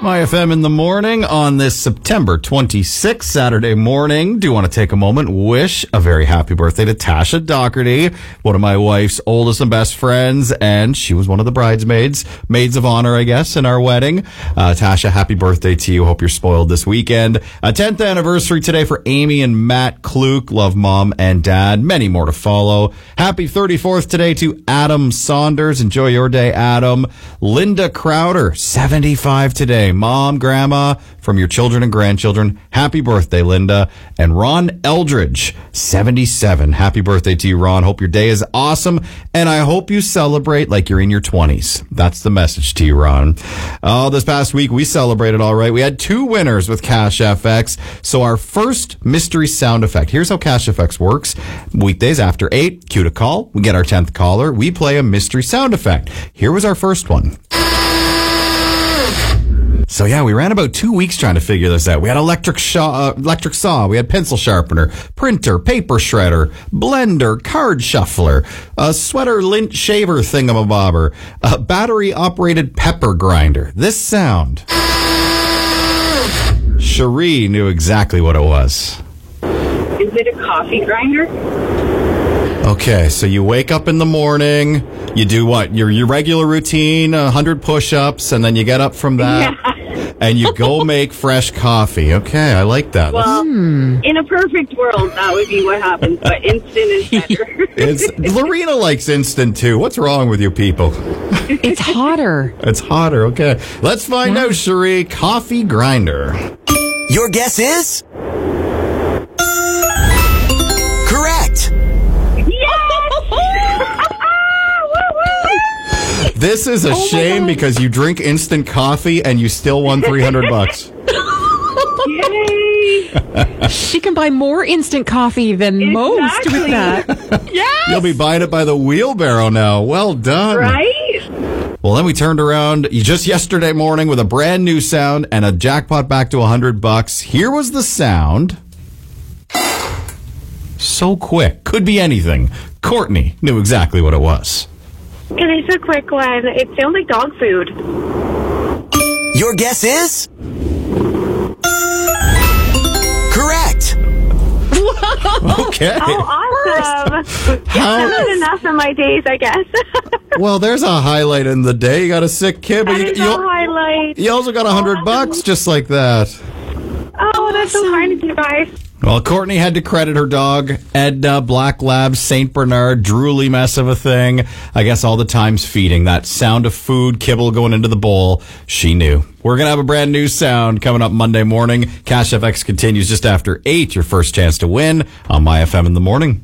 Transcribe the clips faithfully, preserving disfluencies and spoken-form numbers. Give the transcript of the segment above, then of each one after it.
My F M in the morning on this September twenty-sixth, Saturday morning. Do want to take a moment, wish a very happy birthday to Tasha Doherty, one of my wife's oldest and best friends, and she was one of the bridesmaids, maids of honor, I guess, in our wedding. Uh, Tasha, happy birthday to you. Hope you're spoiled this weekend. A tenth anniversary today for Amy and Matt Kluke. Love mom and dad. Many more to follow. Happy thirty-fourth today to Adam Saunders. Enjoy your day, Adam. Linda Crowder, seventy-five today. Mom, grandma, from your children and grandchildren. Happy birthday, Linda. And Ron Eldridge, seventy-seven. Happy birthday to you, Ron. Hope your day is awesome. And I hope you celebrate like you're in your twenties. That's the message to you, Ron. Oh, this past week, we celebrated all right. We had two winners with Cash F X. So our first mystery sound effect. Here's how Cash F X works. Weekdays after eight, cue to call. We get our tenth caller. We play a mystery sound effect. Here was our first one. So yeah, we ran about two weeks trying to figure this out. We had electric saw, uh, electric saw, we had pencil sharpener, printer, paper shredder, blender, card shuffler, a sweater lint shaver thingamabobber, a battery operated pepper grinder. This sound. Cherie knew exactly what it was. Is it a coffee grinder? Okay, so you wake up in the morning, you do what? Your your regular routine, one hundred push-ups, and then you get up from that, yeah. and you go make fresh coffee. Okay, I like that. Well, hmm. in a perfect world, that would be what happens, but instant is better. it's, Lorena likes instant, too. What's wrong with you people? It's hotter. It's hotter, okay. Let's find yeah. out, Cherie. Coffee grinder. Your guess is? Correct. This is a oh shame because you drink instant coffee and you still won three hundred bucks. Yay! She can buy more instant coffee than exactly. most with that. Yes! You'll be buying it by the wheelbarrow now. Well done. Right? Well, then we turned around just yesterday morning with a brand new sound and a jackpot back to one hundred bucks. Here was the sound. So quick. Could be anything. Courtney knew exactly what it was. Can I say a quick one? It sounds like dog food. Your guess is? Correct. Okay. Oh, awesome. How? That's enough of my days, I guess. Well, there's a highlight in the day. You got a sick kid, but that you, is you, a highlight. you also got a hundred oh, bucks just like that. Oh, that's so kind of you guys. Well, Courtney had to credit her dog, Edna, Black Lab, Saint Bernard, drooly mess of a thing. I guess all the times feeding, that sound of food, kibble going into the bowl, she knew. We're going to have a brand new sound coming up Monday morning. Cash F X continues just after eight. Your first chance to win on My F M in the morning.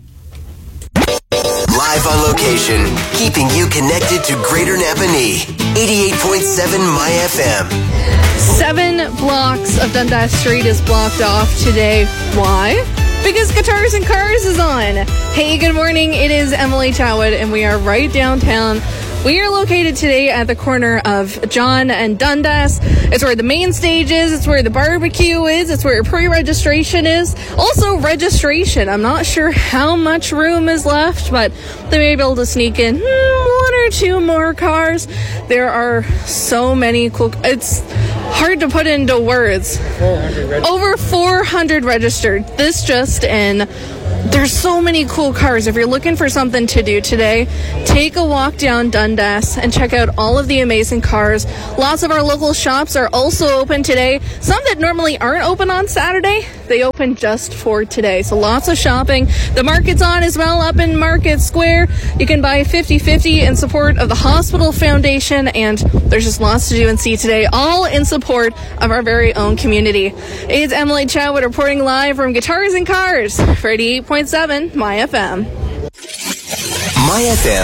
Live on location, keeping you connected to Greater Napanee. eighty-eight point seven My F M. Seven blocks of Dundas Street is blocked off today. Why? Because Guitars and Cars is on. Hey, good morning. It is Emily Chowwood, and we are right downtown. We are located today at the corner of John and Dundas. It's where the main stage is. It's where the barbecue is. It's where pre-registration is. Also, registration. I'm not sure how much room is left, but they may be able to sneak in one or two more cars. There are so many cool... It's hard to put into words. four hundred Over four hundred registered. This just in... There's so many cool cars. If you're looking for something to do today, take a walk down Dundas and check out all of the amazing cars. Lots of our local shops are also open today. Some that normally aren't open on Saturday, they open just for today. So lots of shopping. The market's on as well up in Market Square. You can buy fifty fifty in support of the Hospital Foundation, and there's just lots to do and see today, all in support of our very own community. It's Emily Chowwood reporting live from Guitars and Cars for eighty-eight point seven My F M. My F M.